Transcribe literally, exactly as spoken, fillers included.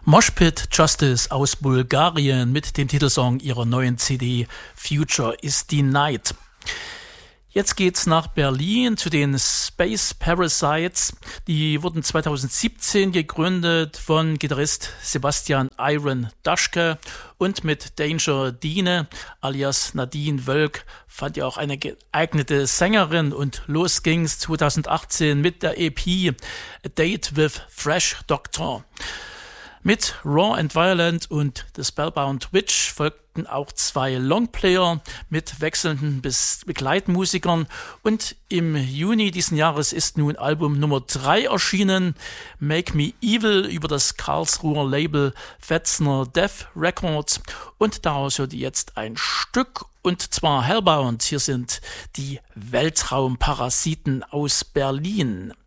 Moshpit Justice aus Bulgarien mit dem Titelsong ihrer neuen C D Future is Denied. Jetzt geht's nach Berlin zu den Space Parasites. Die wurden zweitausendsiebzehn gegründet von Gitarrist Sebastian Iron Daschke und mit Danger Dine alias Nadine Wölk fand ihr auch eine geeignete Sängerin und los ging's zweitausendachtzehn mit der E P A Date with Fresh Doctor. Mit Raw and Violent und The Spellbound Witch folgten auch zwei Longplayer mit wechselnden Begleitmusikern und im Juni diesen Jahres ist nun Album Nummer drei erschienen, Make Me Evil, über das Karlsruher Label Fetzner Death Records, und daraus hört ihr jetzt ein Stück, und zwar Hellbound. Hier sind die Weltraumparasiten aus Berlin.